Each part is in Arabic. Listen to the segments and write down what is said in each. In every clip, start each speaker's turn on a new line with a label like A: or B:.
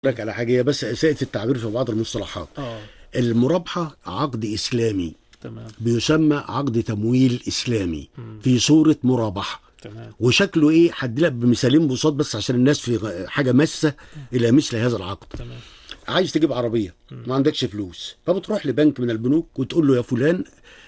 A: لك على حاجه، هي بس اساءة التعبير في بعض المصطلحات.
B: اه
A: المرابحه عقد اسلامي،
B: تمام.
A: بيسمى عقد تمويل اسلامي
B: مم.
A: في صوره مرابحه.
B: تمام.
A: وشكله ايه؟ هدي لك بمثالين بساط بس عشان الناس في حاجه ماسه الى مثل هذا العقد.
B: تمام.
A: عايز تجيب عربيه،
B: مم.
A: ما عندكش فلوس، فبتروح لبنك من البنوك وتقول له يا فلان،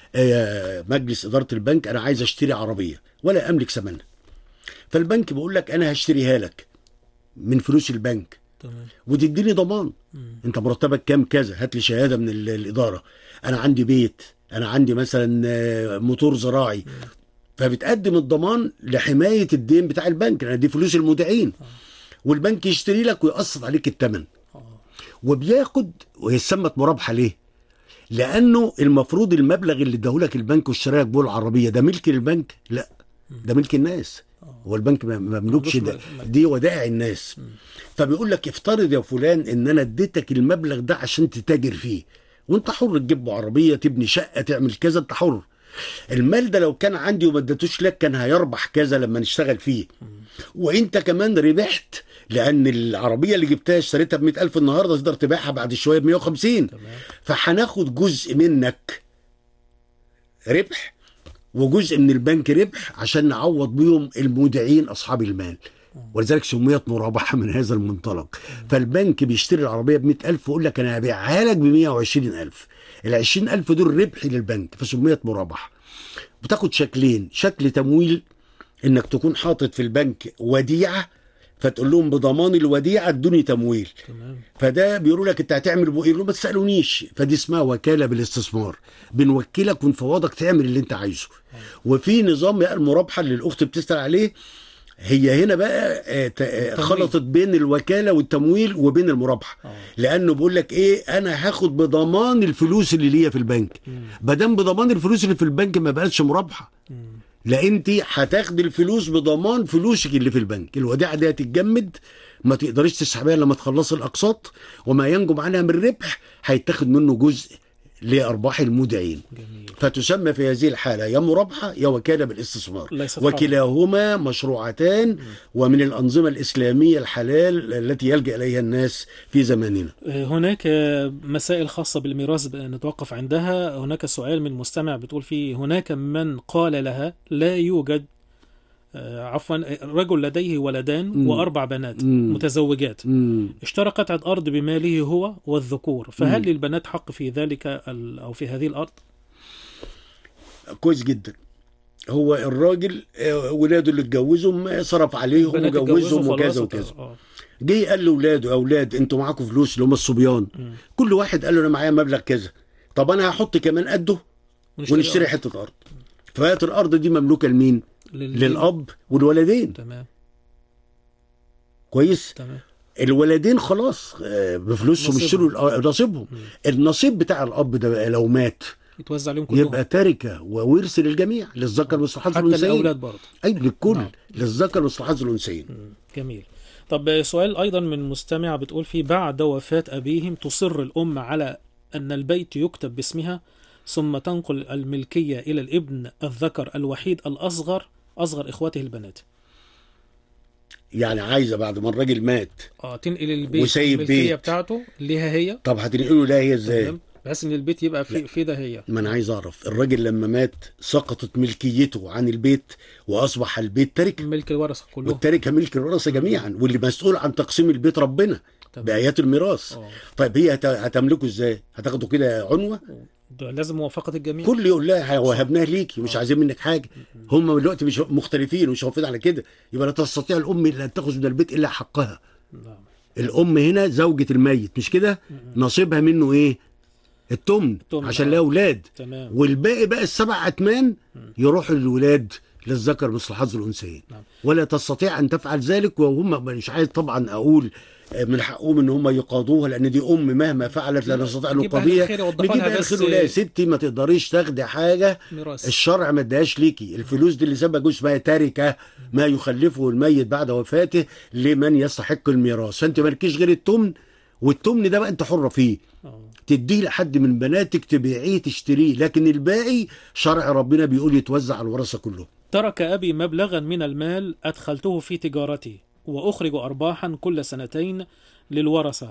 A: مجلس اداره البنك، انا عايز اشتري عربيه ولا املك ثمنها. فالبنك بيقول لك انا هشتريها لك من فلوس البنك
B: تمام.
A: وتديني ضمان.
B: مم.
A: انت مرتبك كام؟ كذا، هات لي شهاده من الاداره. انا عندي بيت، انا عندي مثلا موتور زراعي. فبتقدم الضمان لحمايه الدين بتاع البنك، لان دي فلوس المودعين. والبنك يشتري لك ويقسط عليك الثمن
B: اه
A: وبياخد. وهي اتسمت مرابحه ليه؟ لانه المفروض المبلغ اللي اداهولك البنك واشترى لك بيه العربيه ده ملك للبنك؟ لا، ده ملك الناس. هو البنك ما مملوكش ده، دي ودائع الناس. فبيقول لك افترض يا فلان ان انا اديتك المبلغ ده عشان تتاجر فيه، وانت حر تجيب عربيه، تبني شقه، تعمل كذا، انت حر. المال ده لو كان عندي وما اديتوش لك كان هيربح كذا لما نشتغل فيه، وانت كمان ربحت، لان العربيه اللي جبتها اشتريتها ب 100,000 النهارده، تقدر تبيعها بعد شويه ب 150.
B: تمام.
A: فهناخد جزء منك ربح وجزء من البنك ربح عشان نعوض بيهم المودعين اصحاب المال. ولذلك سميت مرابحه من هذا المنطلق. فالبنك بيشتري العربيه ب 100,000 ويقول لك انا هبيعها لك ب 120,000. ال 20,000 دول ربح للبنك، فسميت مرابحه. بتاخد شكلين: شكل تمويل، انك تكون حاطط في البنك وديعه، فتقول لهم بضمان الوديعه ادوني تمويل.
B: تمام.
A: فده بيقولوا لك انت هتعمل بو ايه؟ ما تسالونيش. فدي اسمها وكاله بالاستثمار، بنوكلك ونفوضك تعمل اللي انت عايزه. وفي نظام بقى المرابحه اللي الاخت بتسال عليه، هي هنا بقى خلطت بين الوكاله والتمويل وبين المرابحه. لانه بيقول لك ايه؟ انا هاخد بضمان الفلوس اللي ليا في البنك. ما دام بضمان الفلوس اللي في البنك ما بقتش مرابحه، لا، انت هتاخدي الفلوس بضمان فلوسك اللي في البنك. الوديعه دي هتتجمد، ما تقدريش تسحبيها لما تخلصي الاقساط، وما ينجم عنها من ربح هيتاخد منه جزء لارباح المودعين.
B: جميل.
A: فتسمى في هذه الحاله يا مرابحه يا وكاله بالاستثمار،
B: ليست
A: وكلاهما مشروعتان ومن الانظمه الاسلاميه الحلال التي يلجا اليها الناس في زماننا.
B: هناك مسائل خاصة بالميراث نتوقف عندها. هناك سؤال من مستمع بتقول فيه: هناك من قال لها لا يوجد عفوا رجل لديه ولدان وأربع بنات متزوجات، اشترى قطعة أرض بماله هو والذكور، فهل للبنات حق في ذلك أو في هذه الأرض؟
A: كويس جدا. هو الراجل ولاده اللي اتجوزهم صرف عليهم وجوزهم وكذا وكذا. جه قال لاولاده: يا اولاد انتوا معاكم فلوس، اللي هم الصبيان، كل واحد قال له انا معايا مبلغ كذا، طب انا هحط كمان قده ونشتري حته ارض. فهات الارض دي مملوكه لمين؟ للاب والولدين.
B: تمام.
A: كويس.
B: تمام.
A: الولدين خلاص بفلوسهم اشتروا نصيبهم. النصيب بتاع الاب ده لو مات
B: يتوزع عليهم كلهم،
A: يبقى تركه وورث للجميع، للذكر مثل حظ الانثيين،
B: حتى الاولاد برضه.
A: اي للكل. للذكر مثل حظ الانثيين.
B: جميل. طب سؤال ايضا من مستمع بتقول فيه: بعد وفاة ابيهم تصر الام على ان البيت يكتب باسمها، ثم تنقل الملكية الى الابن الذكر الوحيد الاصغر، اصغر اخواته البنات.
A: يعني عايزه بعد ما الراجل مات
B: تنقل البيت
A: وسايب
B: الملكية
A: بيت
B: بتاعته ليها هي.
A: طب هتنقله لها هي ازاي؟
B: بحيث ان البيت يبقى في ده هي.
A: ما انا عايز اعرف، الراجل لما مات سقطت ملكيته عن البيت واصبح البيت تركه،
B: ملك الورثه كلهم،
A: والتركه ملك الورثه جميعا، واللي مسؤول عن تقسيم البيت ربنا بايات الميراث. طيب هي هتملكه ازاي؟ هتاخده كده عنوه؟
B: لازم موافقه الجميع.
A: كل يقول لها وهبناه ليكي، مش عايزين منك حاجه. هم دلوقتي مش مختلفين ومش موافقين على كده، يبقى لا تستطيع الام ان تاخذ من البيت الا حقها. الام هنا زوجة الميت، مش كده؟ نصيبها منه ايه؟ التمن، عشان لها اولاد. والباقي بقى السبع اتمان يروحوا للولاد، للذكر مثل حظ الانثيين. ولا تستطيع ان تفعل ذلك، وهم مش عايز طبعا اقول من حقهم ان هم يقاضوها، لان دي ام مهما فعلت لا نستطيع ان نقاضيها. نجيبها الخير. لا يا ستي، ما تقدريش تاخدي حاجه ميراث. الشرع ما اداهاش ليكي. الفلوس دي اللي سابها جوز اسمها تركه، ما يخلفه الميت بعد وفاته لمن يستحق الميراث. فانت مالكيش غير التمن، والتمن ده بقى انت حره فيه. تديه لحد من بناتك، تبيعيه، تشتريه، لكن الباقي شرع ربنا بيقول يتوزع على الورثه كلهم.
B: ترك أبي مبلغا من المال أدخلته في تجارتي، وأخرج أرباحا كل سنتين للورثة